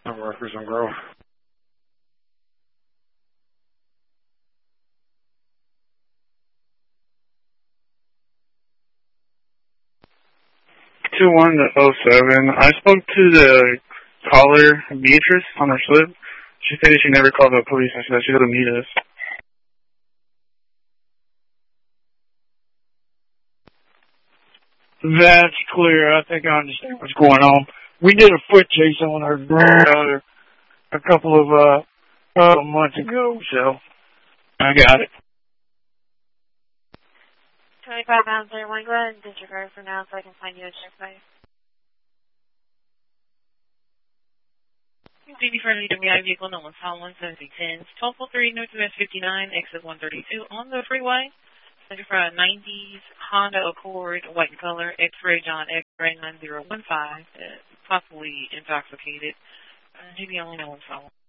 I'm Rutgers on Grove. 2107. I spoke to the caller, Beatrice, on her slip. She said she never called the police and she said she doesn't meet us. That's clear. I think I understand what's going on. We did a foot chase on her granddaughter a couple of months ago, so I got it. 25 pounds 31. Go ahead and disregard for now so I can find you a check by. DD friendly WI vehicle number 11710, 1203 Northwest 59, exit 132 on the freeway. Looking for a 90s Honda Accord, white color, X-ray John X-ray 9015, possibly intoxicated. DD only 1 follow.